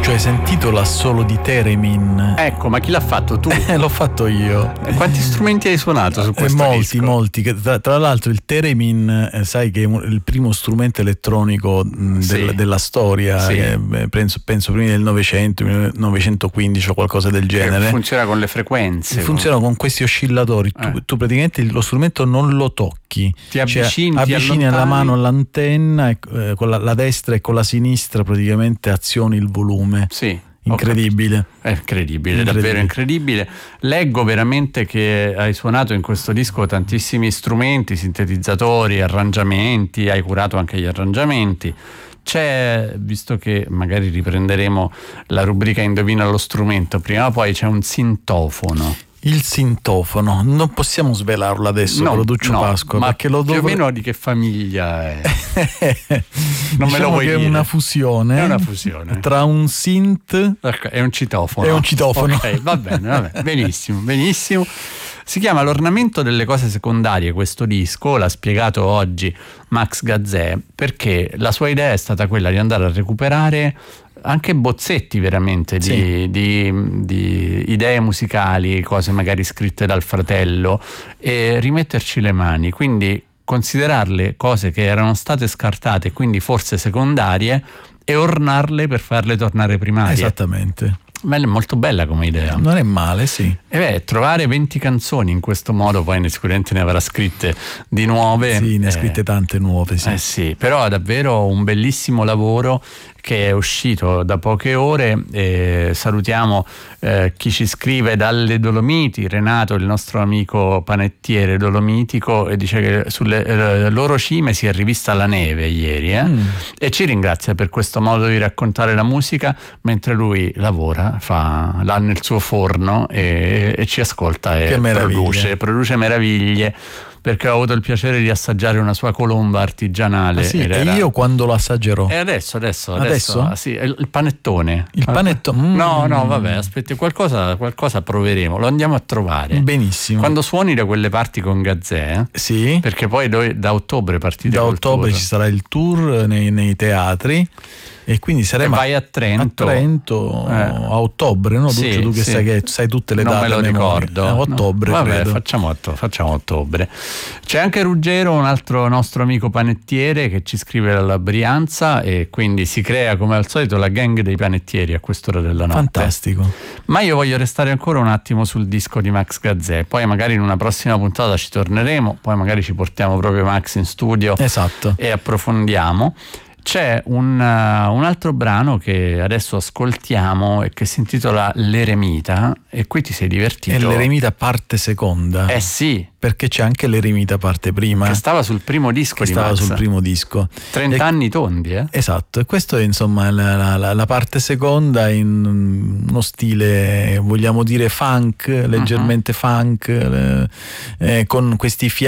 Lucio, hai sentito l'assolo di Theremin? Ecco, ma chi l'ha fatto? Tu? L'ho fatto io. Quanti strumenti hai suonato su questo disco? Molti. Tra l'altro il Theremin, sai che è il primo strumento elettronico della storia, Sì. penso prima del 900, 1915 o qualcosa del genere. Funziona con le frequenze. Funziona con questi oscillatori. Tu praticamente lo strumento non lo tocchi. Ti avvicini, avvicini alla mano all'antenna e con la destra e con la sinistra praticamente azioni il volume. Sì. Incredibile. È incredibile, davvero incredibile. Leggo veramente che hai suonato in questo disco tantissimi strumenti, sintetizzatori, arrangiamenti, hai curato anche gli arrangiamenti. C'è, visto che magari riprenderemo la rubrica Indovina lo strumento, prima o poi c'è un sintofono. Il sintofono, non possiamo svelarlo adesso, Producio Pasqua, ma perché lo più o meno di che famiglia è? Non me lo vuoi dire? È una fusione. È una fusione tra un synth e un citofono. E un citofono. Ok, va bene. Benissimo. Si chiama L'ornamento delle cose secondarie questo disco, l'ha spiegato oggi Max Gazzè, perché la sua idea è stata quella di andare a recuperare anche bozzetti veramente di idee musicali, cose magari scritte dal fratello, e rimetterci le mani, quindi considerarle cose che erano state scartate, quindi forse secondarie, e ornarle per farle tornare primarie. Esattamente. Ma è molto bella come idea. Non è male, sì. E trovare 20 canzoni in questo modo, poi sicuramente ne avrà scritte di nuove. Sì, ne ha scritte tante nuove, sì. Sì, però è davvero un bellissimo lavoro che è uscito da poche ore. Salutiamo chi ci scrive dalle Dolomiti, Renato, il nostro amico panettiere dolomitico, e dice che sulle loro cime si è rivista la neve ieri, e ci ringrazia per questo modo di raccontare la musica mentre lui lavora, l'ha nel suo forno e ci ascolta e produce meraviglie, perché ho avuto il piacere di assaggiare una sua colomba artigianale. Io quando lo assaggerò? Adesso? Sì, il panettone. Il panettone? No, vabbè, aspetti, qualcosa proveremo, lo andiamo a trovare. Benissimo. Quando suoni da quelle parti con Gazzè, sì, perché poi noi da ottobre partite. Da ottobre tour. Ci sarà il tour nei teatri. E quindi saremo vai a Trento a ottobre, no? Sì, tu che sai tutte le date. Non me lo ricordo. Ottobre, vabbè, credo. Facciamo ottobre. C'è anche Ruggero, un altro nostro amico panettiere, che ci scrive dalla Brianza, e quindi si crea come al solito la gang dei panettieri a quest'ora della notte. Fantastico. Ma io voglio restare ancora un attimo sul disco di Max Gazzè, poi magari in una prossima puntata ci torneremo, poi magari ci portiamo proprio Max in studio. Esatto. E approfondiamo. C'è un altro brano che adesso ascoltiamo e che si intitola L'Eremita, e qui ti sei divertito. È l'Eremita parte seconda. Sì. Perché c'è anche l'Eremita parte prima. Che stava sul primo disco di Max. Stava sul primo disco. 30 anni tondi, Esatto, e questo è insomma la parte seconda in uno stile, vogliamo dire, funk, leggermente funk, con questi